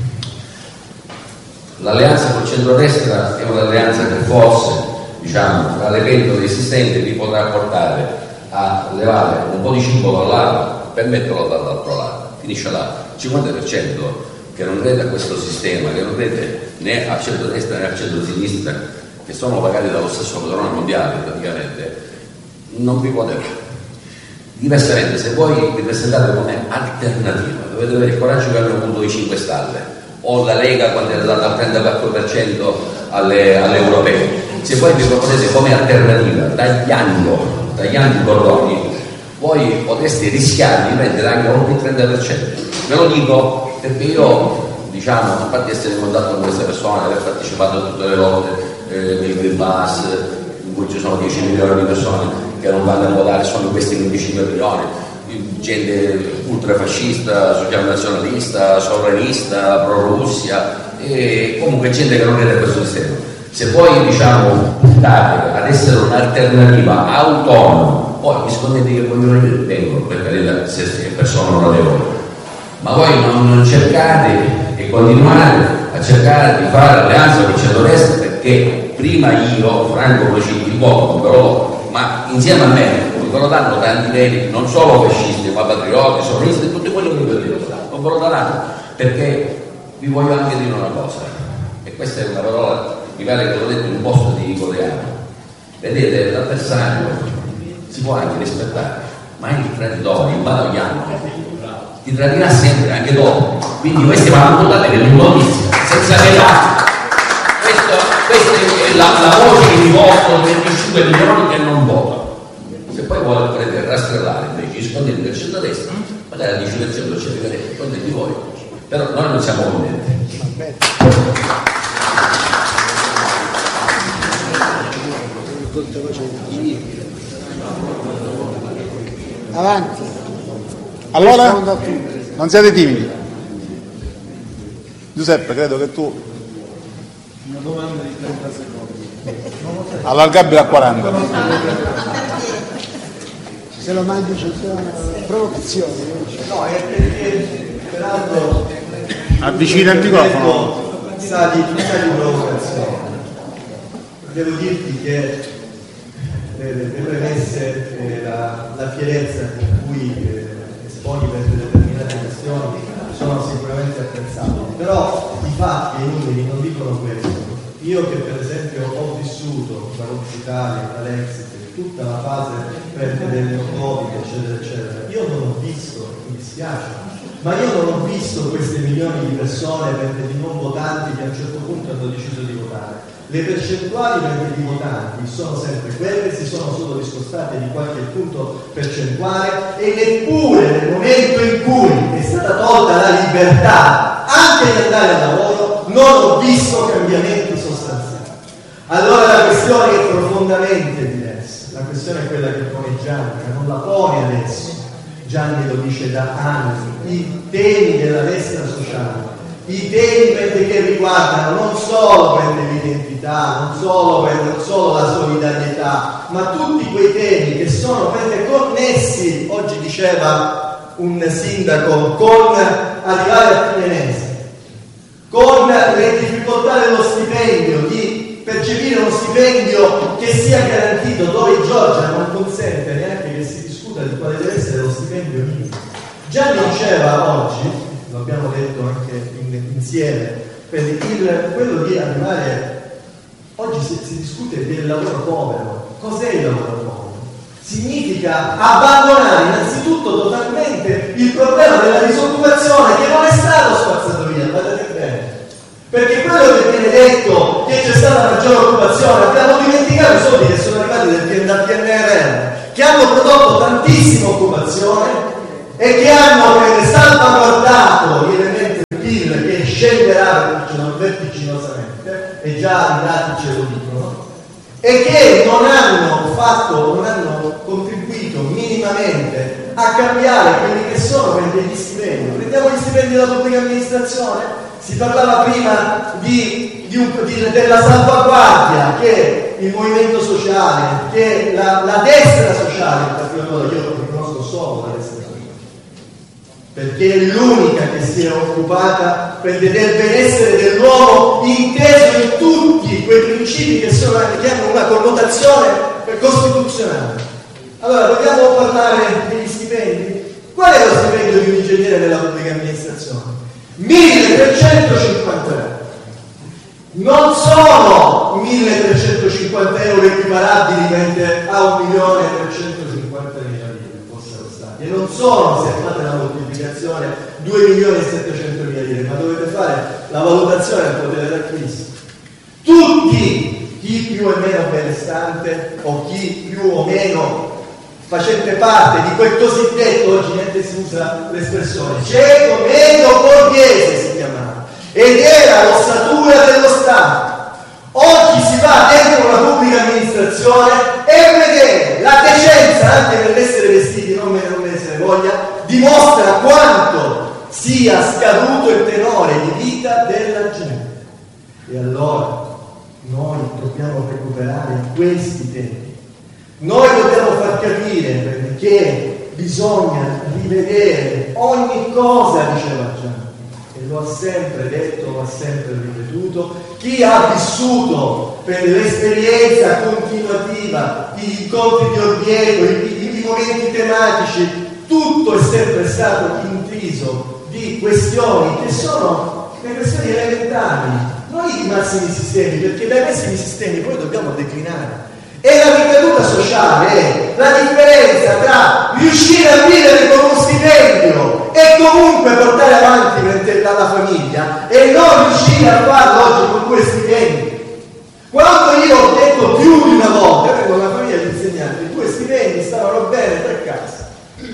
L'alleanza col centrodestra è un'alleanza che forse, diciamo, tra le pentole esistenti vi potrà portare a levare un po' di cibo da un lato per metterlo dall'altro lato. Finisce là. Il 50% che non crede a questo sistema, che non crede né al centrodestra né al centrosinistra, che sono pagati dallo stesso padrone mondiale praticamente, non vi voterà. Diversamente, se voi vi presentate come alternativa, dovete avere il coraggio che hanno avuto i 5 Stelle o la Lega quando era data al 34% alle europee. Se voi vi proponete come alternativa tagliando i cordoni, voi potreste rischiare di prendere anche oltre il 30%. Ve lo dico perché io, diciamo, a parte essere in contatto con queste persone, aver partecipato a tutte le lotte del Green Pass, in cui ci sono 10 milioni di persone che non vanno a votare, sono questi 25 milioni, gente ultrafascista, socialnazionalista, sovranista, pro-Russia, e comunque gente che non crede a questo sistema. Se voi, diciamo, puntate ad essere un'alternativa autonoma, poi gli scontenti che vogliono vengono, per carità, se persone onorevoli, ma voi non cercate e continuate a cercare di fare alleanza con il centrodestra, perché prima io, Franco Procini, il voto ve lo do, ma insieme a me ve lo danno tanti veri, non solo fascisti, ma patrioti, sovranisti, tutti quelli che vi dico, non ve lo daranno, perché vi voglio anche dire una cosa, e questa è una parola, mi pare che l'ho detto in un posto di Codeano. Vedete, l'avversario si può anche rispettare, ma il traditore, il badogliano, ti tradirà sempre, anche dopo. Quindi questi vanno votati per l'immondizia, senza pietà. Questa è la voce che vi porto 25 milioni che non votano. Se poi volete rastrellare invece gli scontenti del centrodestra, magari a 10% ci arriverete, contenti voi. Però noi non siamo contenti. Avanti. Allora, non siate timidi. Giuseppe, credo che tu... Una domanda di 30 secondi. Allargabile a 40. Se lo mandi c'è una provocazione. No, è perché peraltro Avvicina il microfono. sa di provocazione. Devo dirti che le premesse e la fierezza con cui esponi per determinate questioni sono sicuramente apprezzabili, però i fatti e i numeri non dicono questo. Io che per esempio ho vissuto la Roma Italia, la Lexit, tutta la fase del Covid, eccetera, eccetera, io non ho visto, mi dispiace, ma io non ho visto queste milioni di persone di non votanti che a un certo punto hanno deciso di votare. Le percentuali di votanti sono sempre quelle, si sono solo discostate di qualche punto percentuale, e neppure nel momento in cui è stata tolta la libertà anche di andare al lavoro non ho visto cambiamenti sostanziali. Allora la questione è profondamente diversa, la questione è quella che pone Gianni, non la pone adesso, Gianni lo dice da anni, i temi della destra sociale, i temi che riguardano non solo l'identità, non solo la solidarietà, ma tutti quei temi che sono connessi, oggi diceva un sindaco, con arrivare a fine mese, con le difficoltà dello stipendio, di percepire uno stipendio che sia garantito, dove Giorgia non consente neanche che si discuta di quale deve essere lo stipendio minimo. Già diceva oggi, lo abbiamo detto anche insieme, per quello di arrivare, oggi si discute del lavoro povero. Cos'è il lavoro povero? significa abbandonare innanzitutto totalmente il problema della disoccupazione, che non è stato spazzato via, guardate bene. Perché quello che viene detto che c'è stata maggiore occupazione, abbiamo dimenticato i soldi che sono arrivati dal PNRR, che hanno prodotto tantissima occupazione e che hanno salvaguardato gli elementi del PIL che scenderà vertiginosamente, e già i dati ce lo dicono, e che non hanno contribuito minimamente a cambiare quelli che sono degli stipendi. Prendiamo gli stipendi della pubblica amministrazione. Si parlava prima della salvaguardia che il movimento sociale, che la destra sociale, in particolar modo io riconosco solo la destra sociale, perché è l'unica che si è occupata del benessere dell'uomo, inteso in tutti quei principi che hanno una connotazione costituzionale. Allora, dobbiamo parlare degli stipendi? Qual è lo stipendio di un ingegnere della pubblica amministrazione? 1.350 euro. Non sono 1.350 euro equiparabili a 1.350.000 lire, fossero stati, e non sono, se fate la moltiplicazione, 2.700.000 lire, ma dovete fare la valutazione del potere d'acquisto. Tutti, chi più o meno benestante o chi più o meno facente parte di quel cosiddetto, oggi niente si usa l'espressione, ceto medio borghese si chiamava, ed era l'ossatura dello Stato. Oggi si va dentro una pubblica amministrazione e vedere la decenza, anche nell'essere vestiti, non me ne se ne voglia, dimostra quanto sia scaduto il tenore di vita della gente. E allora noi dobbiamo recuperare questi tempi. Noi dobbiamo far capire perché bisogna rivedere ogni cosa, diceva Gianni, e lo ha sempre detto, lo ha sempre ripetuto. Chi ha vissuto per l'esperienza continuativa, gli incontri di Orvieto, i momenti tematici, tutto è sempre stato intriso di questioni che sono le questioni elementari, non i massimi sistemi, perché dai massimi sistemi poi dobbiamo declinare. E la ricaduta sociale è la differenza tra riuscire a vivere con uno stipendio e comunque portare avanti la famiglia e non riuscire a farlo oggi con 2 stipendi. Quando io ho detto più di una volta, vengo da una famiglia di insegnanti, 2 stipendi stavano bene per casa.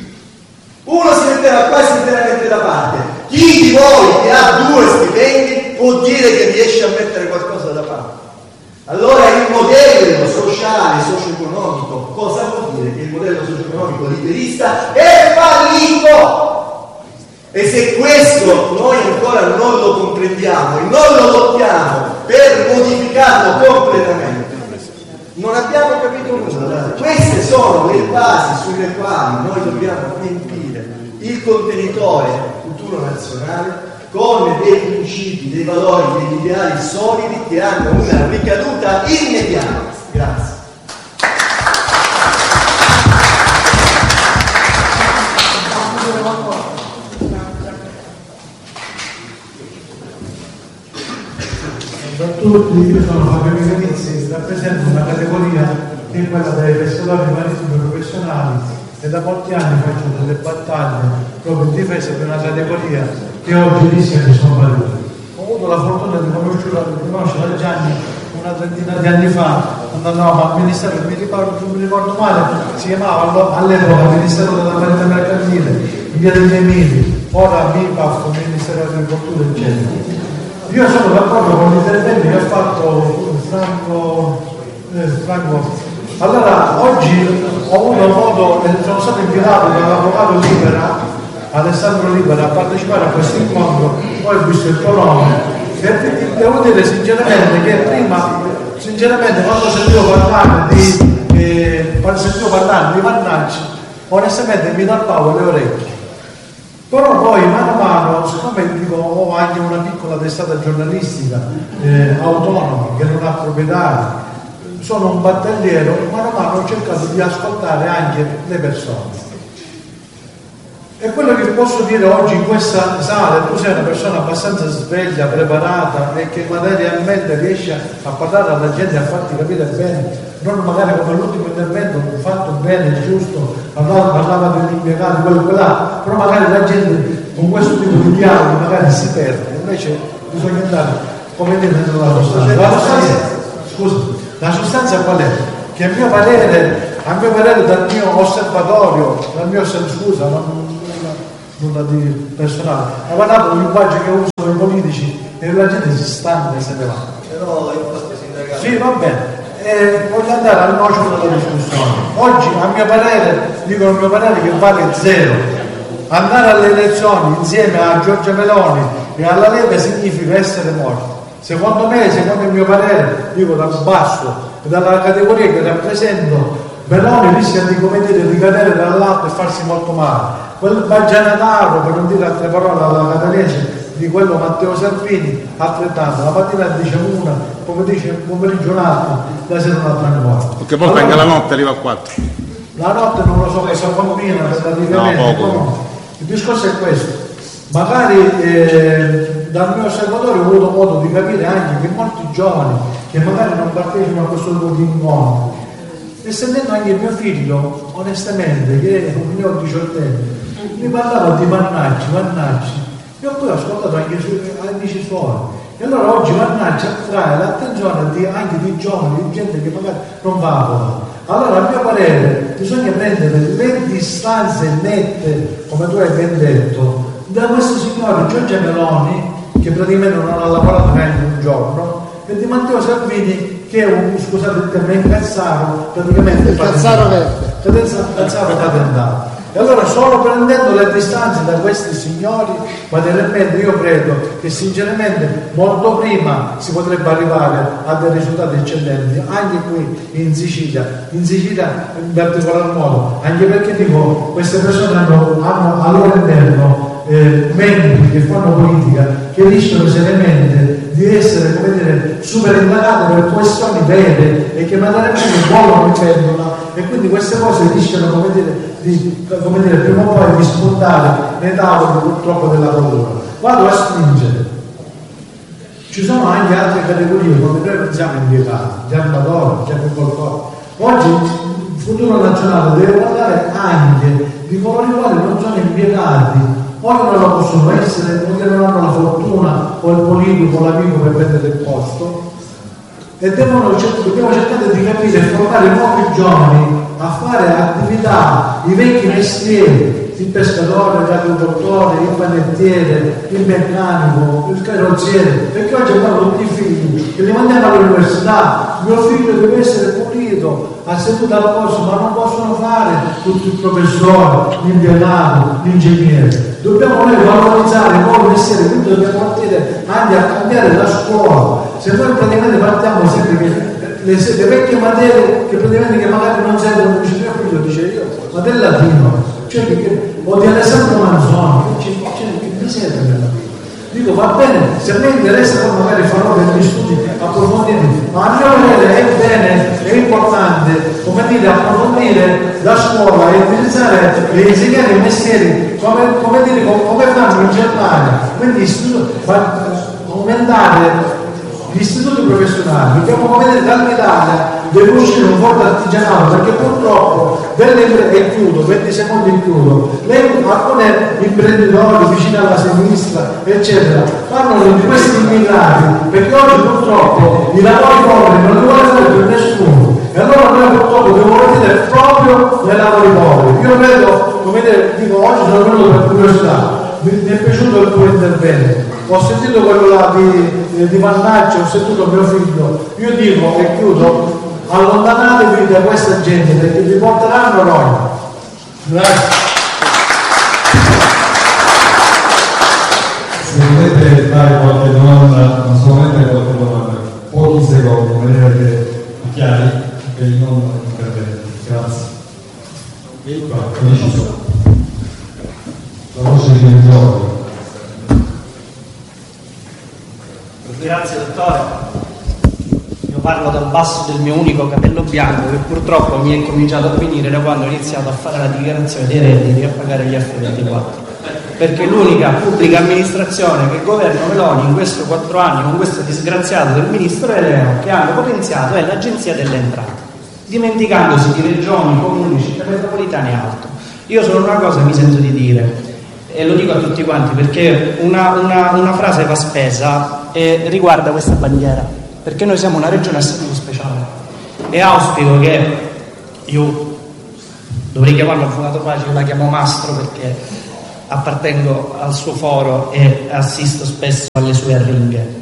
Uno si metteva quasi interamente da parte. Chi di voi che ha 2 stipendi può dire che riesce a mettere qualcosa da parte? Allora il modello sociale, socio-economico, cosa vuol dire? Che il modello socio-economico liberista è fallito! E se questo noi ancora non lo comprendiamo e non lo lottiamo per modificarlo completamente, non abbiamo capito nulla. Queste sono le basi sulle quali noi dobbiamo riempire il contenitore futuro nazionale con dei principi, dei valori, degli ideali solidi che hanno una ricaduta immediata. Grazie. Ciao a tutti, io sono Fabio Michalizzi, rappresento una categoria che è quella dei pescatori marittimi professionali e da molti anni faccio delle battaglie proprio in difesa di una categoria che oggi rischia di scomparire. Ho avuto la fortuna di conoscere Gianni una trentina di anni fa, quando andavamo al Ministero, non mi ricordo male, si chiamava all'epoca Ministero della Parità Mercantile, in via degli Emili, ora MIPAF, Ministero dell'Agricoltura, eccetera. Io sono d'accordo con gli interventi che ha fatto Franco. Allora, oggi ho avuto modo, sono stato invitato dall'avvocato Libera, Alessandro Libera, a partecipare a questo incontro, poi ho visto il tuo nome, e devo dire sinceramente che prima, quando sentivo parlare di vantaggi, onestamente mi tappavo le orecchie. Però poi mano a mano, siccome ho anche una piccola testata giornalistica autonoma che non ha proprietari, sono un battagliero, mano a mano ho cercato di ascoltare anche le persone. E quello che posso dire oggi in questa sala, tu sei una persona abbastanza sveglia, preparata e che materialmente riesce a parlare alla gente e a farti capire bene non magari come l'ultimo intervento fatto bene, giusto, parlava degli impiegati, quello che là, però magari la gente con questo tipo di dialogo magari si perde, invece bisogna andare come dire nella sostanza. La sostanza qual è? Che a mio parere dal mio osservatorio, scusa, nulla di personale, ha parlato un linguaggio che usano i politici e la gente si stanca e se ne va. Però il vostro sindacato. Sì, va bene. Voglio andare al nocciolo della discussione. Oggi a mio parere che vale zero. Andare alle elezioni insieme a Giorgia Meloni e alla Lega significa essere morti. Secondo il mio parere, dico dal basso e dalla categoria che rappresento, Meloni rischia di cadere dall'alto e farsi molto male. Quel Baggianataro, per non dire altre parole alla catanese, di quello Matteo Salvini, altrettanto. La mattina dice una, come dice il pomeriggio un'altra, la sera un'altra ancora. Perché poi venga la notte arriva a 4. La notte non lo so cosa combina relativamente. No, il discorso è questo. Magari dal mio osservatorio ho avuto modo di capire anche che molti giovani che magari non partecipano a questo tipo di incontri, e sentendo anche mio figlio, onestamente, che è un mio 18enne, mi parlava di mannaggi. Io poi ho ascoltato anche i suoi amici suoi. E allora oggi mannaggia attrae l'attenzione anche di giovani, di gente che magari non va a votare. Allora a mio parere bisogna prendere le distanze nette, come tu hai ben detto, da questo signore Giorgia Meloni, che praticamente non ha lavorato neanche un giorno, e di Matteo Salvini, che è scusate il termine, cazzaro, praticamente cazzaro verde. Cazzaro patentato. E allora solo prendendo le distanze da questi signori, materialmente io credo che sinceramente molto prima si potrebbe arrivare a dei risultati eccellenti, anche qui in Sicilia in particolar modo, anche perché dico, queste persone hanno al loro interno membri che fanno politica che rischiano seriamente di essere, come dire, super indagate per questioni vere e che materialmente vogliono intendono, e quindi queste cose rischiano, come dire, prima o poi di spuntare nei tavoli purtroppo della procura. Vado a spingere. Ci sono anche altre categorie, come noi pensiamo impiegati, gli armatori, gli agricoltori. Oggi il futuro nazionale deve parlare anche di coloro i quali non sono impiegati, o non lo possono essere, perché non hanno la fortuna o il politico o l'amico per prendere il posto, e dobbiamo cercare di capire e formare nuovi giovani a fare attività, i vecchi mestieri, il pescatore, l'agricoltore, il panettiere, il meccanico, il carrozziere, perché oggi abbiamo tutti i figli che li mandiamo all'università. Mio figlio deve essere pulito, ha seduto al posto, ma non possono fare tutto il professore, l'impiegato, l'ingegnere. Dobbiamo noi valorizzare i nuovi mestieri, quindi dobbiamo partire anche a cambiare la scuola. Se noi praticamente partiamo sempre che le vecchie materie che praticamente che magari non servono, dice mio figlio, dice io, ma del latino, cioè o di Alessandro Manzoni, che mi serve nella vita? Dico, va bene, se a me interessa poi magari farò degli studi approfonditi, ma a mio parere è bene, è importante, come dire, approfondire la scuola e utilizzare e insegnare i mestieri come fanno in Germania, quindi aumentare gli istituti professionali. Dobbiamo come vedere dall'Italia deve uscire un forte artigianato, perché purtroppo e chiudo, 20 secondi in chiudo, alcuni imprenditori vicini alla sinistra eccetera parlano di questi immigrati, perché oggi purtroppo i lavori poveri non li vuole fare più nessuno, e allora noi purtroppo dobbiamo vedere proprio nei lavori poveri. Io credo, come dire, dico, oggi sono venuto per curiosità, mi è piaciuto il tuo intervento, ho sentito quello là di Mannaggia, ho sentito mio figlio. Io dico e chiudo, allontanatevi da questa gente perché vi porteranno noi. Grazie. Se volete fare qualche domanda, non solamente qualche domanda, pochi secondi, in maniera che chiari e non interventi. Grazie. E qua, la voce di Giorgio. Grazie dottore. Io parlo dal basso del mio unico capello bianco che purtroppo mi è cominciato a venire da quando ho iniziato a fare la dichiarazione dei redditi e a pagare gli F24. Perché l'unica pubblica amministrazione che il governo Meloni in questi 4 anni con questo disgraziato del ministro Eleo che hanno potenziato è l'Agenzia delle Entrate. dimenticandosi di regioni, comuni, città metropolitane e altro. Io solo una cosa mi sento di dire, e lo dico a tutti quanti, perché una frase va spesa e riguarda questa bandiera, perché noi siamo una regione a statuto speciale e auspico che, io dovrei chiamarlo avvocato Pace, io la chiamo Mastro perché appartengo al suo foro e assisto spesso alle sue arringhe.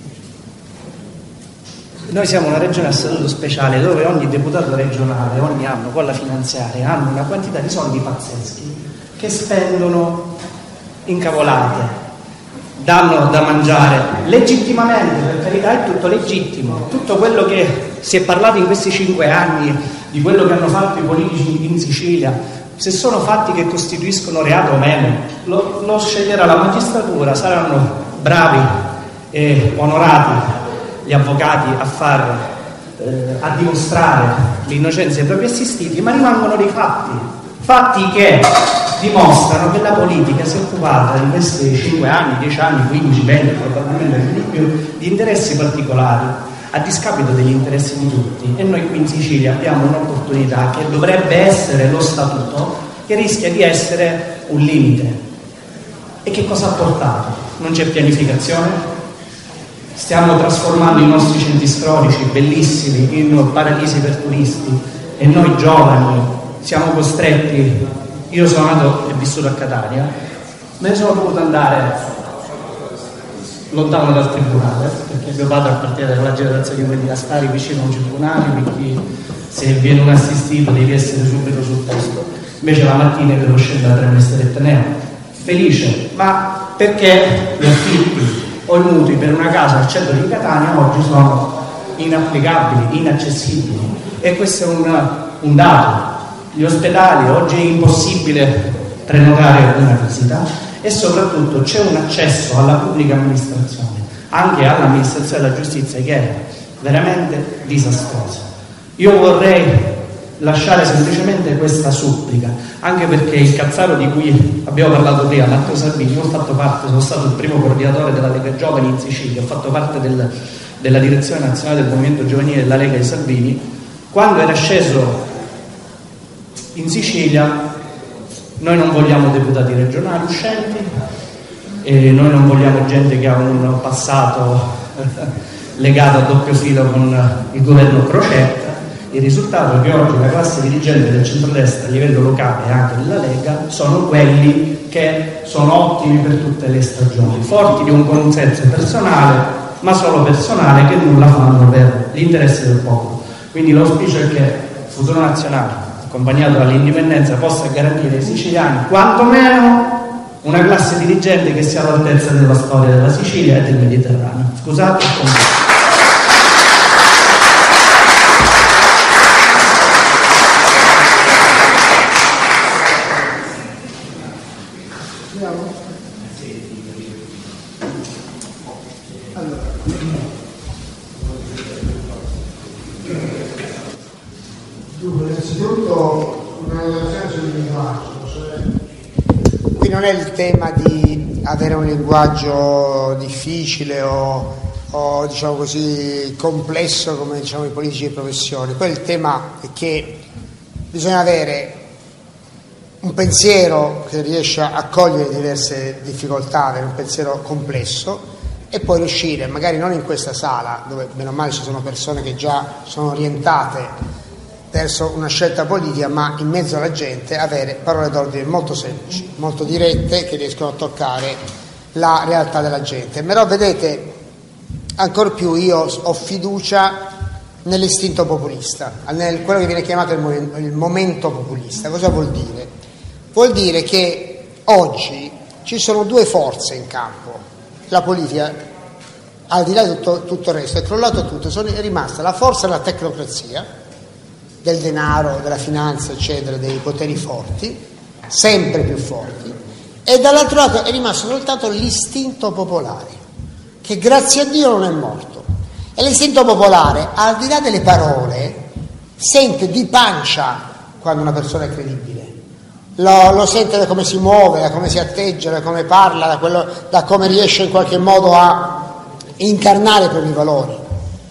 Noi siamo una regione a statuto speciale dove ogni deputato regionale ogni anno con la finanziaria hanno una quantità di soldi pazzeschi che spendono incavolate, danno da mangiare legittimamente, per carità è tutto legittimo, tutto quello che si è parlato in questi 5 anni di quello che hanno fatto i politici in Sicilia, se sono fatti che costituiscono reato o meno lo sceglierà la magistratura, saranno bravi e onorati gli avvocati a dimostrare l'innocenza dei propri assistiti, ma rimangono dei fatti che dimostrano che la politica si è occupata in questi 5 anni, 10 anni, 15, 20, probabilmente anche di più, di interessi particolari a discapito degli interessi di tutti, e noi qui in Sicilia abbiamo un'opportunità che dovrebbe essere lo statuto, che rischia di essere un limite. E che cosa ha portato? Non c'è pianificazione? Stiamo trasformando i nostri centri storici bellissimi in paradisi per turisti e noi giovani siamo costretti. Io sono nato e vissuto a Catania, me ne sono dovuto andare lontano dal tribunale perché mio padre appartiene alla generazione di quelli da stare vicino a un tribunale, quindi se viene un assistito devi essere subito sul posto. Invece la mattina devo scendere a Tremestieri Etneo felice, ma perché gli affitti o i mutui per una casa al centro di Catania oggi sono inapplicabili, inaccessibili, e questo è un dato. Gli ospedali, oggi è impossibile prenotare una visita e soprattutto c'è un accesso alla pubblica amministrazione, anche all'amministrazione della giustizia, che è veramente disastroso. Io vorrei lasciare semplicemente questa supplica, anche perché il Cazzaro di cui abbiamo parlato prima, Matteo Salvini, io ho fatto parte, sono stato il primo coordinatore della Lega Giovani in Sicilia, ho fatto parte della direzione nazionale del movimento giovanile della Lega di Salvini. Quando era sceso in Sicilia, noi non vogliamo deputati regionali uscenti, e noi non vogliamo gente che ha un passato legato a doppio filo con il governo Crocetta. Il risultato è che oggi la classe dirigente del centrodestra a livello locale e anche della Lega sono quelli che sono ottimi per tutte le stagioni, forti di un consenso personale, ma solo personale, che nulla fanno per l'interesse del popolo. Quindi l'auspicio è che Futuro Nazionale, accompagnato dall'indipendenza, possa garantire ai siciliani quantomeno una classe dirigente che sia all'altezza della storia della Sicilia e del Mediterraneo. Scusate. Qui non è il tema di avere un linguaggio difficile o diciamo così complesso come diciamo i politici di professione. Poi il tema è che bisogna avere un pensiero che riesca a cogliere diverse difficoltà, avere un pensiero complesso e poi riuscire, magari non in questa sala dove meno male ci sono persone che già sono orientate verso una scelta politica, ma in mezzo alla gente avere parole d'ordine molto semplici, molto dirette, che riescono a toccare la realtà della gente. Però vedete, ancor più io ho fiducia nell'istinto populista, quello che viene chiamato il momento populista. Cosa vuol dire? Vuol dire che oggi ci sono due forze in campo. La politica, al di là di tutto il resto, è crollato tutto, è rimasta la forza della tecnocrazia, del denaro, della finanza, eccetera, dei poteri forti, sempre più forti, e dall'altro lato è rimasto soltanto l'istinto popolare, che grazie a Dio non è morto. E l'istinto popolare, al di là delle parole, sente di pancia quando una persona è credibile. Lo sente da come si muove, da come si atteggia, da come parla, da come riesce in qualche modo a incarnare i propri valori.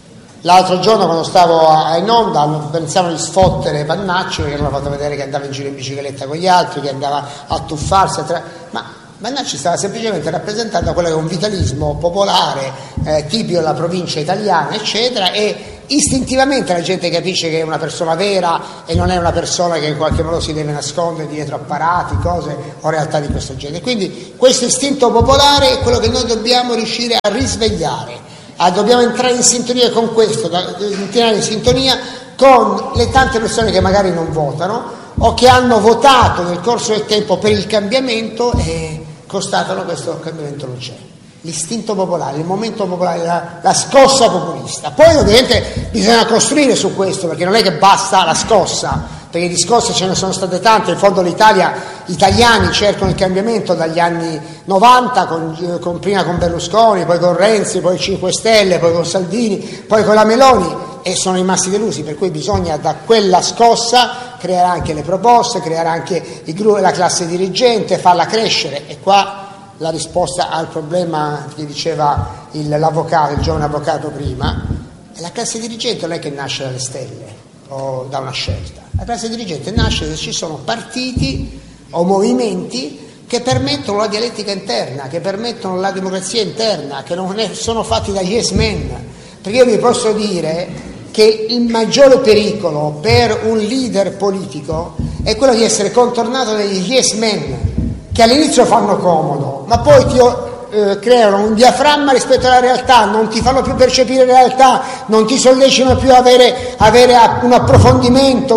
L'altro giorno quando stavo in onda pensavano di sfottere Vannacci perché non l'ho fatto vedere che andava in giro in bicicletta con gli altri, che andava a tuffarsi, ma Vannacci stava semplicemente rappresentando quello che è un vitalismo popolare tipico della provincia italiana, eccetera, e istintivamente la gente capisce che è una persona vera e non è una persona che in qualche modo si deve nascondere dietro apparati, cose o realtà di questo genere. Quindi questo istinto popolare è quello che noi dobbiamo riuscire a risvegliare. Dobbiamo entrare in sintonia con questo, entrare in sintonia con le tante persone che magari non votano o che hanno votato nel corso del tempo per il cambiamento e constatano che questo cambiamento non c'è. L'istinto popolare, il momento popolare, la scossa populista. Poi ovviamente bisogna costruire su questo, perché non è che basta la scossa, perché di scosse ce ne sono state tante. In fondo gli italiani cercano il cambiamento dagli anni 90, prima con Berlusconi, poi con Renzi, poi 5 Stelle, poi con Salvini, poi con la Meloni, e sono rimasti delusi, per cui bisogna da quella scossa creare anche le proposte, creare anche la classe dirigente, farla crescere. E qua la risposta al problema che diceva l'avvocato, il giovane avvocato prima, la classe dirigente non è che nasce dalle stelle o da una scelta. La classe dirigente nasce se ci sono partiti o movimenti che permettono la dialettica interna, che permettono la democrazia interna, che non sono fatti da yes men. Perché io vi posso dire che il maggiore pericolo per un leader politico è quello di essere contornato dagli yes men, che all'inizio fanno comodo, ma poi creano un diaframma rispetto alla realtà, non ti fanno più percepire la realtà, non ti sollecitano più a avere un approfondimento,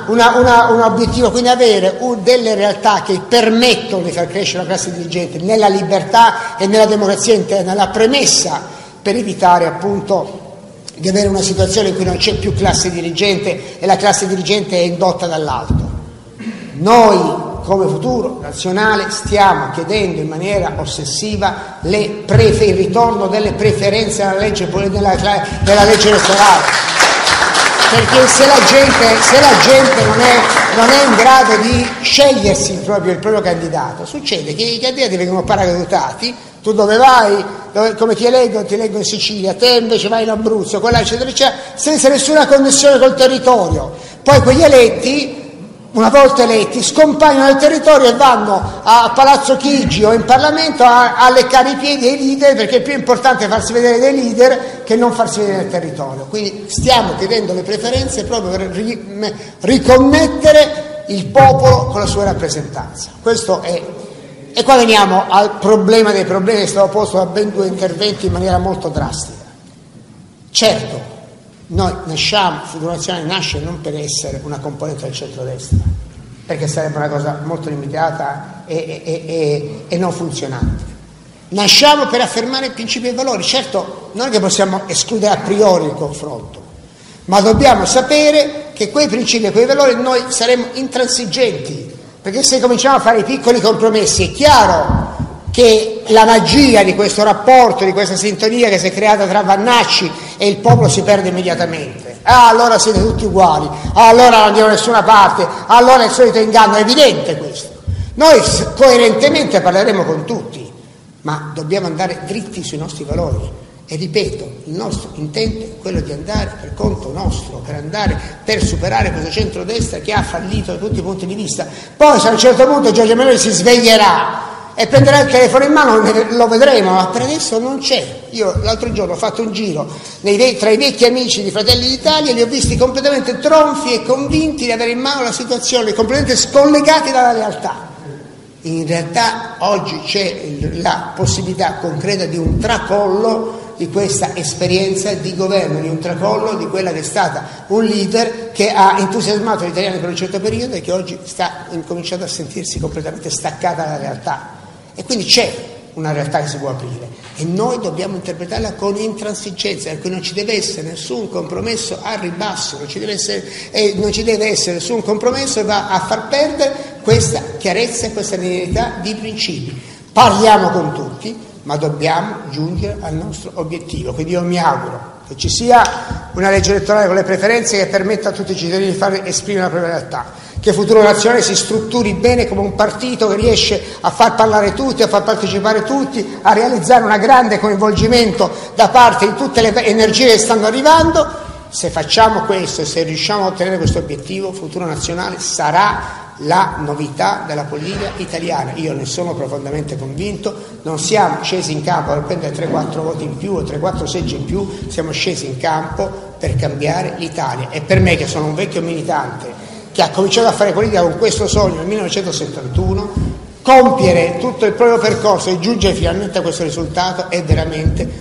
un obiettivo, quindi avere delle realtà che permettono di far crescere la classe dirigente nella libertà e nella democrazia interna, la premessa per evitare appunto di avere una situazione in cui non c'è più classe dirigente e la classe dirigente è indotta dall'alto. Noi come Futuro Nazionale stiamo chiedendo in maniera ossessiva il ritorno delle preferenze della legge elettorale, perché se la gente non è in grado di scegliersi il proprio candidato, succede che i candidati vengono paracadutati. Tu dove vai? Come ti eleggo in Sicilia, te invece vai in Abruzzo, quella eccetera eccetera, senza nessuna connessione col territorio. Poi quegli eletti, una volta eletti, scompaiono dal territorio e vanno a Palazzo Chigi o in Parlamento a leccare i piedi ai leader, perché è più importante farsi vedere dei leader che non farsi vedere nel territorio. Quindi stiamo chiedendo le preferenze proprio per riconnettere il popolo con la sua rappresentanza. Questo è. E qua veniamo al problema dei problemi, che è stato posto da ben 2 interventi in maniera molto drastica. Certo, noi Futuro Nazionale nasce non per essere una componente del centrodestra, perché sarebbe una cosa molto limitata e non funzionante. Nasciamo per affermare principi e valori. Certo, non è che possiamo escludere a priori il confronto, ma dobbiamo sapere che quei principi e quei valori noi saremo intransigenti, perché se cominciamo a fare i piccoli compromessi è chiaro che la magia di questo rapporto, di questa sintonia che si è creata tra Vannacci e il popolo si perde immediatamente. Allora siete tutti uguali, allora non andiamo da nessuna parte, allora è il solito inganno. È evidente questo. Noi coerentemente parleremo con tutti, ma dobbiamo andare dritti sui nostri valori. E ripeto, il nostro intento è quello di andare per conto nostro, per superare questo centrodestra che ha fallito da tutti i punti di vista. Poi se a un certo punto Giorgia Meloni si sveglierà e prenderà il telefono in mano, lo vedremo, ma per adesso non c'è. Io l'altro giorno ho fatto un giro tra i vecchi amici di Fratelli d'Italia e li ho visti completamente tronfi e convinti di avere in mano la situazione, completamente scollegati dalla realtà. In realtà oggi c'è la possibilità concreta di un tracollo di questa esperienza di governo, di un tracollo di quella che è stata un leader che ha entusiasmato gli italiani per un certo periodo e che oggi sta incominciando a sentirsi completamente staccata dalla realtà. E quindi c'è una realtà che si può aprire e noi dobbiamo interpretarla con intransigenza, perché non ci deve essere nessun compromesso a ribasso, non ci deve essere nessun compromesso che va a far perdere questa chiarezza e questa linearità di principi. Parliamo con tutti, ma dobbiamo giungere al nostro obiettivo. Quindi io mi auguro che ci sia una legge elettorale con le preferenze che permetta a tutti i cittadini di far esprimere la propria realtà, che Futuro Nazionale si strutturi bene come un partito che riesce a far parlare tutti, a far partecipare tutti, a realizzare un grande coinvolgimento da parte di tutte le energie che stanno arrivando. Se facciamo questo e se riusciamo a ottenere questo obiettivo, Futuro Nazionale sarà la novità della politica italiana. Io ne sono profondamente convinto. Non siamo scesi in campo per prendere 3-4 voti in più o 3-4 seggi in più, siamo scesi in campo per cambiare l'Italia. E per me, che sono un vecchio militante che ha cominciato a fare politica con questo sogno nel 1971, compiere tutto il proprio percorso e giungere finalmente a questo risultato è veramente